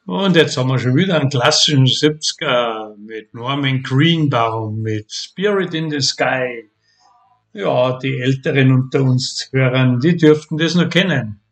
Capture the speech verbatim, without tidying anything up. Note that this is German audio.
Und jetzt haben wir schon wieder einen klassischen siebziger mit Norman Greenbaum, mit Spirit in the Sky. Ja, die Älteren unter uns Hörern, die dürften das noch kennen.